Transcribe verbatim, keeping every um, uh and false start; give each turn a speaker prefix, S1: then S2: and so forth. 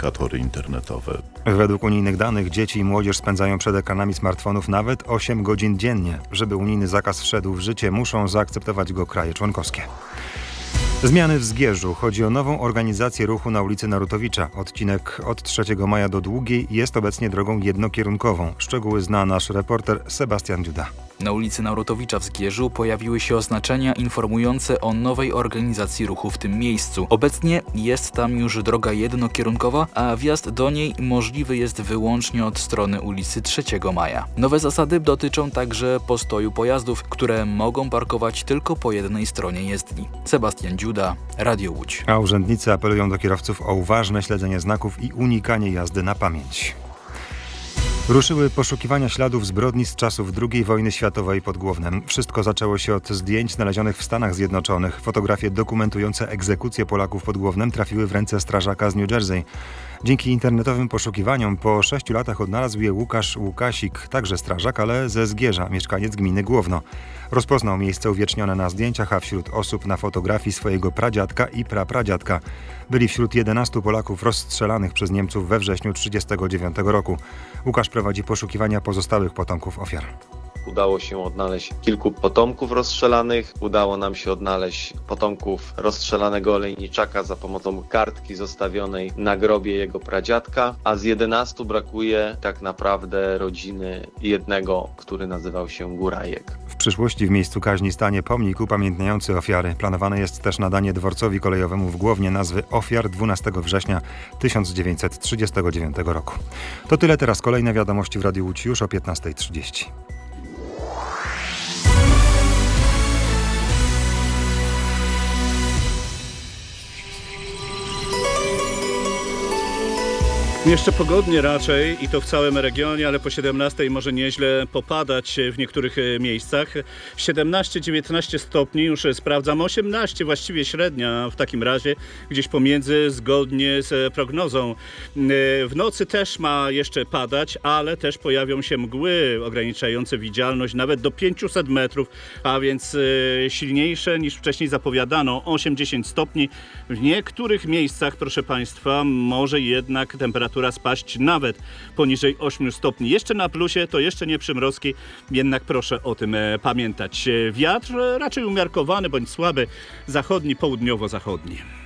S1: komunikatory internetowe.
S2: Według unijnych danych dzieci i młodzież spędzają przed ekranami smartfonów nawet osiem godzin dziennie. Żeby unijny zakaz wszedł w życie, muszą zaakceptować go kraje członkowskie. Zmiany w Zgierzu. Chodzi o nową organizację ruchu na ulicy Narutowicza. Odcinek od trzeciego maja do Długiej jest obecnie drogą jednokierunkową. Szczegóły zna nasz reporter Sebastian Dziuda.
S3: Na ulicy Narutowicza w Zgierzu pojawiły się oznaczenia informujące o nowej organizacji ruchu w tym miejscu. Obecnie jest tam już droga jednokierunkowa, a wjazd do niej możliwy jest wyłącznie od strony ulicy trzeciego maja. Nowe zasady dotyczą także postoju pojazdów, które mogą parkować tylko po jednej stronie jezdni. Sebastian Dziuda, Radio Łódź.
S2: A urzędnicy apelują do kierowców o uważne śledzenie znaków i unikanie jazdy na pamięć. Ruszyły poszukiwania śladów zbrodni z czasów drugiej wojny światowej pod Głownem. Wszystko zaczęło się od zdjęć znalezionych w Stanach Zjednoczonych. Fotografie dokumentujące egzekucję Polaków pod Głownem trafiły w ręce strażaka z New Jersey. Dzięki internetowym poszukiwaniom po sześciu latach odnalazł je Łukasz Łukasik, także strażak, ale ze Zgierza, mieszkaniec gminy Głowno. Rozpoznał miejsce uwiecznione na zdjęciach, a wśród osób na fotografii swojego pradziadka i prapradziadka. Byli wśród jedenastu Polaków rozstrzelanych przez Niemców we wrześniu tysiąc dziewięćset trzydziestego dziewiątego roku. Łukasz prowadzi poszukiwania pozostałych potomków ofiar.
S4: Udało się odnaleźć kilku potomków rozstrzelanych. Udało nam się odnaleźć potomków rozstrzelanego olejniczaka za pomocą kartki zostawionej na grobie jego pradziadka, a z jedenastu brakuje tak naprawdę rodziny jednego, który nazywał się Górajek.
S2: W przyszłości w miejscu kaźni stanie pomnik upamiętniający ofiary. Planowane jest też nadanie dworcowi kolejowemu w Głownie nazwy ofiar dwunastego września tysiąc dziewięćset trzydziestego dziewiątego roku. To tyle, teraz kolejne wiadomości w Radiu Łódź już o piętnasta trzydzieści.
S5: Jeszcze pogodnie raczej i to w całym regionie, ale po siedemnastej może nieźle popadać w niektórych miejscach. siedemnaście dziewiętnaście stopni, już sprawdzam, osiemnaście właściwie średnia w takim razie, gdzieś pomiędzy, zgodnie z prognozą. W nocy też ma jeszcze padać, ale też pojawią się mgły ograniczające widzialność nawet do pięćset metrów, a więc silniejsze niż wcześniej zapowiadano, osiem dziesięć stopni. W niektórych miejscach, proszę Państwa, może jednak temperatura spaść nawet poniżej ośmiu stopni. Jeszcze na plusie, to jeszcze nie przymrozki, jednak proszę o tym pamiętać. Wiatr raczej umiarkowany bądź słaby, zachodni, południowo-zachodni.